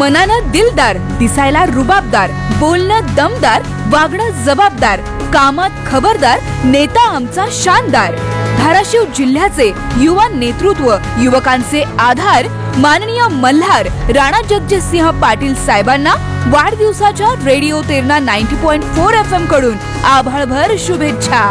मनानं दिलदार, दिसायला रुबाबदार, बोलणं दमदार, वागणं जबाबदार, कामात खबरदार, नेता आमचा शानदार. धाराशिव जिल्ह्याचे युवा नेतृत्व, युवकांचे आधार माननीय मल्हार राणा जगजितसिंह पाटील साहेबांना वाढदिवसाच्या रेडिओ तेरणा 90.4 FM कडून आभाळभर शुभेच्छा.